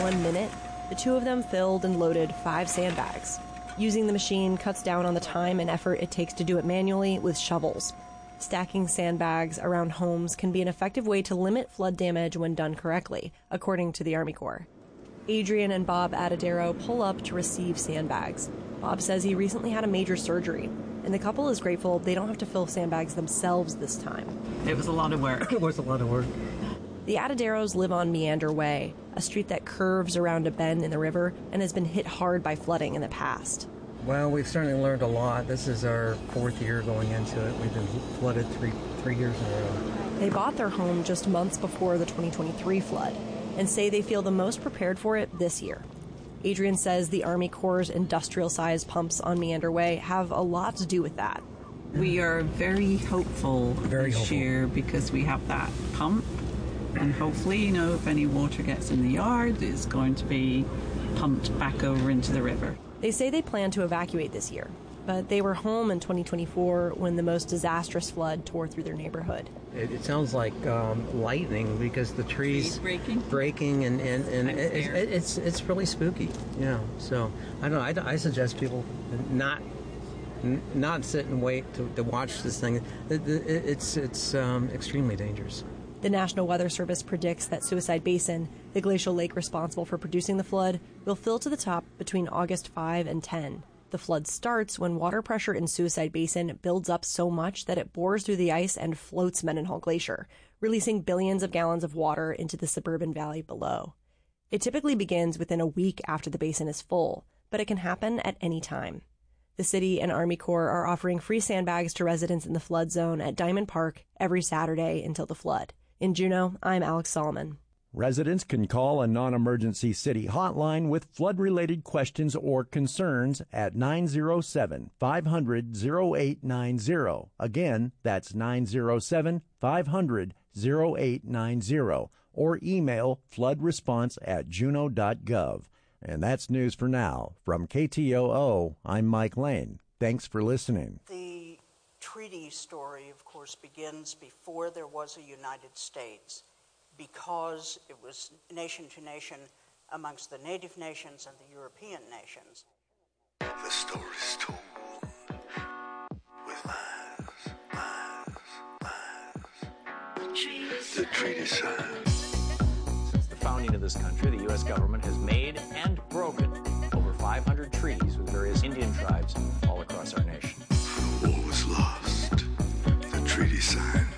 1 minute, the two of them filled and loaded 5 sandbags. Using the machine cuts down on the time and effort it takes to do it manually with shovels. Stacking sandbags around homes can be an effective way to limit flood damage when done correctly, according to the Army Corps. Adrian and Bob Adadero pull up to receive sandbags. Bob says he recently had a major surgery, and the couple is grateful they don't have to fill sandbags themselves this time. It was a lot of work. It was a lot of work. The Adaderos live on Meander Way, a street that curves around a bend in the river and has been hit hard by flooding in the past. Well, we've certainly learned a lot. This is our 4th year going into it. We've been flooded three years in a row. They bought their home just months before the 2023 flood and say they feel the most prepared for it this year. Adrian says the Army Corps' industrial-sized pumps on Meander Way have a lot to do with that. We are very hopeful this year because we have that pump. And hopefully, if any water gets in the yard, it's going to be pumped back over into the river. They say they plan to evacuate this year, but they were home in 2024 when the most disastrous flood tore through their neighborhood. It sounds like lightning because the trees breaking and it's really spooky. Yeah, so I don't know. I suggest people not sit and wait to watch this thing. It's extremely dangerous. The National Weather Service predicts that Suicide Basin, the glacial lake responsible for producing the flood, will fill to the top between August 5 and 10. The flood starts when water pressure in Suicide Basin builds up so much that it bores through the ice and floats Mendenhall Glacier, releasing billions of gallons of water into the suburban valley below. It typically begins within a week after the basin is full, but it can happen at any time. The city and Army Corps are offering free sandbags to residents in the flood zone at Diamond Park every Saturday until the flood. In Juneau, I'm Alex Solomon. Residents can call a non-emergency city hotline with flood-related questions or concerns at 907-500-0890. Again, that's 907-500-0890. Or email floodresponse@juneau.gov. And that's news for now. From KTOO, I'm Mike Lane. Thanks for listening. The treaty story, of course, begins before there was a United States, because it was nation to nation amongst the native nations and the European nations. The story's told with lies. The treaty signed. Since the founding of this country, the U.S. government has made and broken over 500 treaties with various Indian tribes all across our nation. War was lost. The treaty signed.